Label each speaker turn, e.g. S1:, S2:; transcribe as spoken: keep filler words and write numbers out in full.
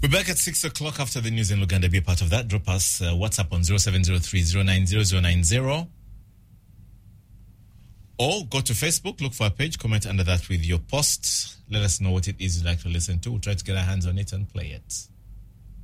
S1: We're back at six o'clock after the news in Luganda. Be a part of that. Drop us uh, WhatsApp on zero seven zero three zero nine zero zero nine zero. Or go to Facebook, look for a page, comment under that with your post. Let us know what it is you'd like to listen to. We'll try to get our hands on it and play it.